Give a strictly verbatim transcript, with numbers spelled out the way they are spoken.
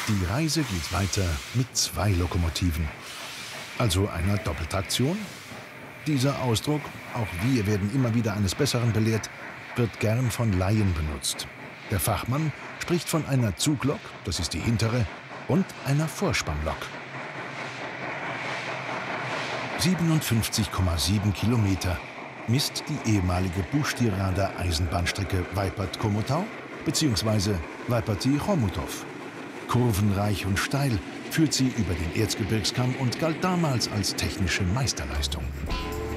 Die Reise geht weiter mit zwei Lokomotiven. Also einer Doppeltraktion? Dieser Ausdruck, auch wir werden immer wieder eines Besseren belehrt, wird gern von Laien benutzt. Der Fachmann spricht von einer Zuglok, das ist die hintere, und einer Vorspannlok. siebenundfünfzig Komma sieben Kilometer misst die ehemalige Buchstirader Eisenbahnstrecke Weipert-Komotau bzw. Weiperti-Chomutov. Kurvenreich und steil führt sie über den Erzgebirgskamm und galt damals als technische Meisterleistung.